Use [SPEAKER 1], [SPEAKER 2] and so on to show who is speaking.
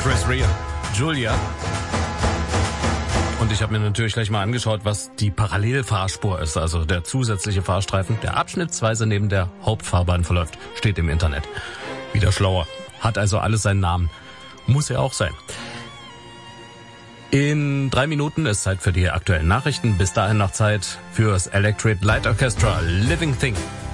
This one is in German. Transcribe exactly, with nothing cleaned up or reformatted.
[SPEAKER 1] Chris Rea, Julia. Und ich habe mir natürlich gleich mal angeschaut, was die Parallelfahrspur ist, also der zusätzliche Fahrstreifen, der abschnittsweise neben der Hauptfahrbahn verläuft. Steht im Internet. Wieder schlauer. Hat also alles seinen Namen. Muss ja auch sein. In drei Minuten ist Zeit für die aktuellen Nachrichten. Bis dahin noch Zeit fürs Electric Light Orchestra Living Thing.